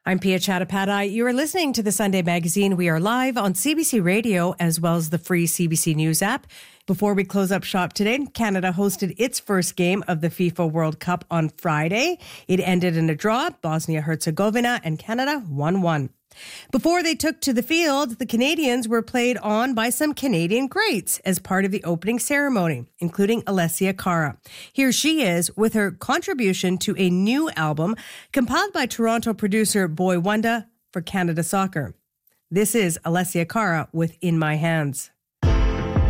I'm Pia Chattopadhyay. You are listening to the Sunday Magazine. We are live on CBC Radio as well as the free CBC News app. Before we close up shop today, Canada hosted its first game of the FIFA World Cup on Friday. It ended in a draw. Bosnia-Herzegovina and Canada 1-1. Before they took to the field, the Canadians were played on by some Canadian greats as part of the opening ceremony, including Alessia Cara. Here she is with her contribution to a new album compiled by Toronto producer Boy Wonder for Canada Soccer. This is Alessia Cara with In My Hands.